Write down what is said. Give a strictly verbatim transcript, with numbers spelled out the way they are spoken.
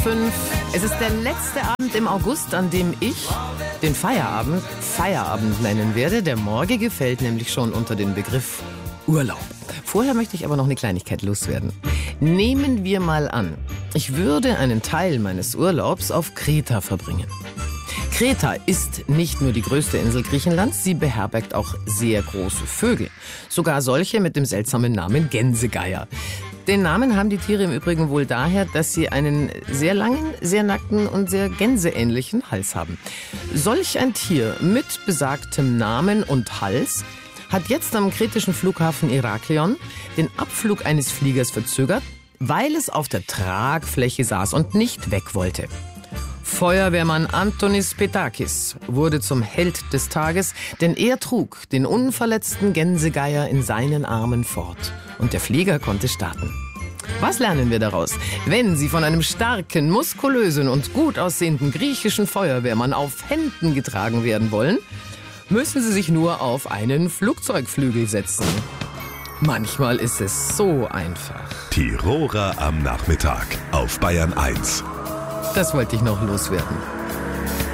Fünf. Es ist der letzte Abend im August, an dem ich den Feierabend Feierabend nennen werde. Der morgige fällt nämlich schon unter den Begriff Urlaub. Vorher möchte ich aber noch eine Kleinigkeit loswerden. Nehmen wir mal an, ich würde einen Teil meines Urlaubs auf Kreta verbringen. Kreta ist nicht nur die größte Insel Griechenlands, sie beherbergt auch sehr große Vögel. Sogar solche mit dem seltsamen Namen Gänsegeier. Den Namen haben die Tiere im Übrigen wohl daher, dass sie einen sehr langen, sehr nackten und sehr gänseähnlichen Hals haben. Solch ein Tier mit besagtem Namen und Hals hat jetzt am kretischen Flughafen Heraklion den Abflug eines Fliegers verzögert, weil es auf der Tragfläche saß und nicht weg wollte. Feuerwehrmann Antonis Petakis wurde zum Held des Tages, denn er trug den unverletzten Gänsegeier in seinen Armen fort. Und der Flieger konnte starten. Was lernen wir daraus? Wenn Sie von einem starken, muskulösen und gut aussehenden griechischen Feuerwehrmann auf Händen getragen werden wollen, müssen Sie sich nur auf einen Flugzeugflügel setzen. Manchmal ist es so einfach. Tiroler am Nachmittag auf Bayern eins. Das wollte ich noch loswerden.